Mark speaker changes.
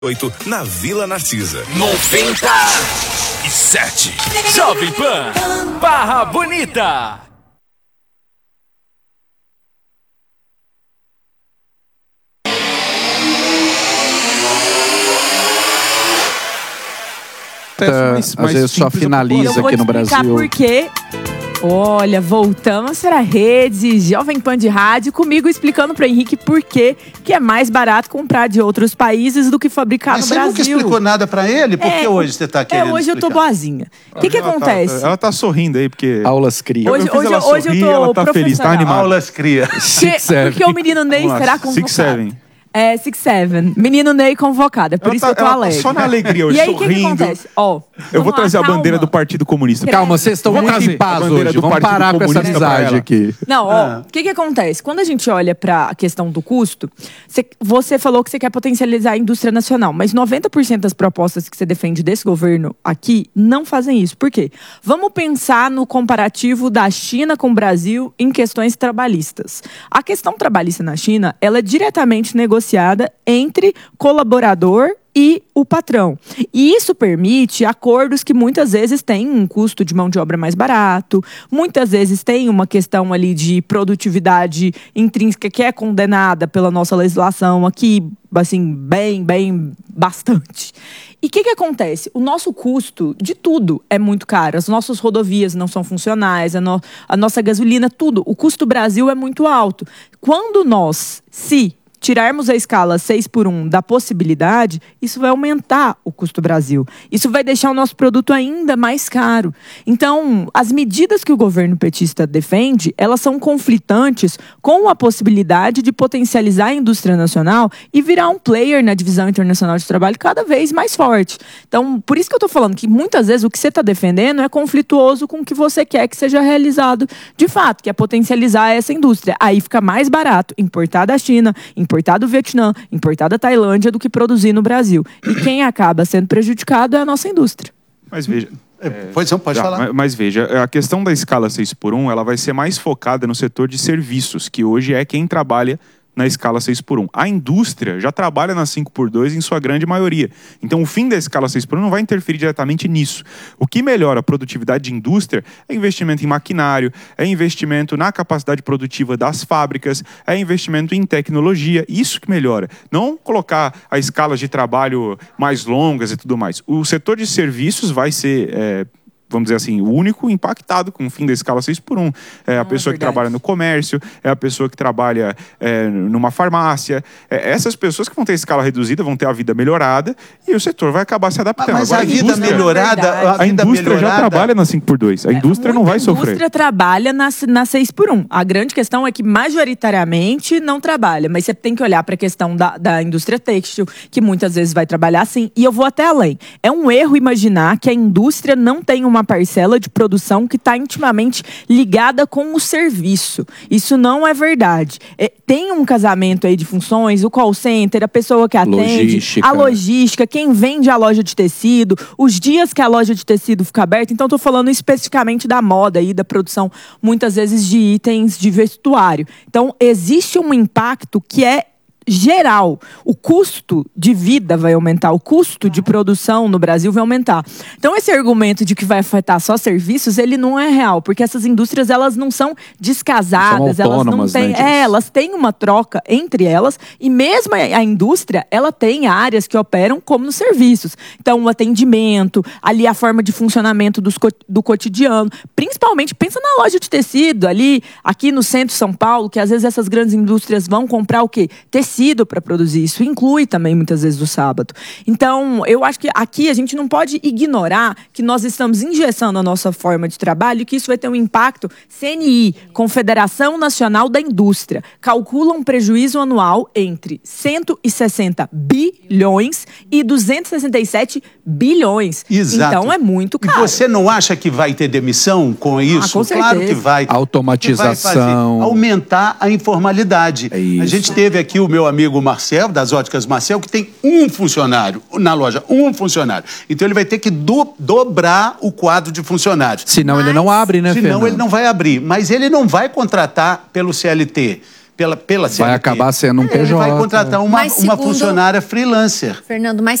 Speaker 1: 8 na Vila Narcisa.
Speaker 2: 97 Jovem Pan Barra Bonita.
Speaker 3: Às vezes só finaliza aqui no Brasil.
Speaker 4: Eu vou explicar por quê. Olha, voltamos para a rede Jovem Pan de rádio, comigo explicando para o Henrique por que é mais barato comprar de outros países do que fabricar no Brasil.
Speaker 5: Mas você nunca explicou nada para ele? Por que hoje você está querendo
Speaker 4: hoje
Speaker 5: explicar?
Speaker 4: eu tô boazinha. O que acontece?
Speaker 6: Ela tá sorrindo aí, porque...
Speaker 3: Aulas cria.
Speaker 4: Hoje eu tô
Speaker 6: ela tá feliz, tá animada.
Speaker 5: Aulas cria.
Speaker 4: Porque o menino Ney será convocado.
Speaker 6: 6-7.
Speaker 4: 6-7. Menino Ney convocado. É por isso que eu tô alegre.
Speaker 6: Só na alegria hoje,
Speaker 4: e aí,
Speaker 6: sorrindo.
Speaker 4: O que acontece?
Speaker 6: Eu vou trazer a bandeira do Partido Comunista.
Speaker 3: Calma, vocês estão muito em paz hoje. Vamos parar com essa amizade aqui.
Speaker 4: Não, o que acontece? Quando a gente olha para a questão do custo, você falou que você quer potencializar a indústria nacional, mas 90% das propostas que você defende desse governo aqui não fazem isso. Por quê? Vamos pensar no comparativo da China com o Brasil em questões trabalhistas. A questão trabalhista na China, ela é diretamente negociada entre colaborador e o patrão. E isso permite acordos que muitas vezes têm um custo de mão de obra mais barato, muitas vezes tem uma questão ali de produtividade intrínseca que é condenada pela nossa legislação aqui, assim, bem, bastante. E o que acontece? O nosso custo de tudo é muito caro. As nossas rodovias não são funcionais, a nossa gasolina, tudo. O custo do Brasil é muito alto. Quando nós, tirarmos a escala 6x1 da possibilidade, isso vai aumentar o custo do Brasil. Isso vai deixar o nosso produto ainda mais caro. Então, as medidas que o governo petista defende, elas são conflitantes com a possibilidade de potencializar a indústria nacional e virar um player na divisão internacional de trabalho cada vez mais forte. Então, por isso que eu estou falando que muitas vezes o que você está defendendo é conflituoso com o que você quer que seja realizado de fato, que é potencializar essa indústria. Aí fica mais barato importar da China, importar do Vietnã, importar da Tailândia do que produzir no Brasil. E quem acaba sendo prejudicado é a nossa indústria.
Speaker 6: Mas veja...
Speaker 5: Pode falar.
Speaker 6: Mas veja, a questão da escala 6x1, ela vai ser mais focada no setor de serviços, que hoje é quem trabalha na escala 6x1. A indústria já trabalha na 5x2 em sua grande maioria. Então, o fim da escala 6x1 não vai interferir diretamente nisso. O que melhora a produtividade de indústria é investimento em maquinário, é investimento na capacidade produtiva das fábricas, é investimento em tecnologia. Isso que melhora. Não colocar a escalas de trabalho mais longas e tudo mais. O setor de serviços vai ser... vamos dizer assim, o único impactado com o fim da escala 6x1. É a pessoa que trabalha no comércio, é a pessoa que trabalha numa farmácia. Essas pessoas que vão ter escala reduzida vão ter a vida melhorada e o setor vai acabar se adaptando.
Speaker 5: Mas agora, a vida melhorada...
Speaker 6: A indústria já trabalha na 5x2. A indústria não vai sofrer.
Speaker 4: A indústria trabalha na 6x1. A grande questão é que majoritariamente não trabalha. Mas você tem que olhar para a questão da indústria têxtil, que muitas vezes vai trabalhar assim. E eu vou até além. É um erro imaginar que a indústria não tem uma parcela de produção que está intimamente ligada com o serviço. Isso não é verdade. Tem um casamento aí de funções, o call center, a pessoa que atende, a logística, quem vende a loja de tecido, os dias que a loja de tecido fica aberta. Então, estou falando especificamente da moda e da produção, muitas vezes, de itens de vestuário. Então, existe um impacto que é geral. O custo de vida vai aumentar, o custo de produção no Brasil vai aumentar. Então, esse argumento de que vai afetar só serviços, ele não é real, porque essas indústrias, elas não são descasadas,
Speaker 3: são
Speaker 4: elas não têm, elas têm uma troca entre elas, e mesmo a indústria, ela tem áreas que operam como nos serviços. Então, o atendimento, ali a forma de funcionamento do cotidiano, principalmente, pensa na loja de tecido, ali, aqui no centro de São Paulo, que às vezes essas grandes indústrias vão comprar o quê? Tecido para produzir. Isso inclui também, muitas vezes, o sábado. Então, eu acho que aqui a gente não pode ignorar que nós estamos engessando a nossa forma de trabalho e que isso vai ter um impacto. CNI, Confederação Nacional da Indústria, calcula um prejuízo anual entre 160 bilhões e 267 bilhões.
Speaker 5: Exato.
Speaker 4: Então, é muito caro.
Speaker 5: E você não acha que vai ter demissão com isso?
Speaker 4: Com certeza.
Speaker 5: Claro que vai.
Speaker 3: Automatização.
Speaker 5: Que vai fazer. Aumentar a informalidade.
Speaker 3: É isso.
Speaker 5: A gente teve aqui o meu amigo Marcel, das óticas Marcel, que tem um funcionário na loja, um funcionário. Então ele vai ter que dobrar o quadro de funcionários.
Speaker 3: Senão ele não abre, né,
Speaker 5: Senão ele não vai abrir. Mas ele não vai contratar pelo CLT. pela CLT.
Speaker 3: Vai acabar sendo um PJ.
Speaker 5: Ele vai contratar uma
Speaker 7: Mas segundo-
Speaker 5: funcionária freelancer.
Speaker 7: Fernando, mas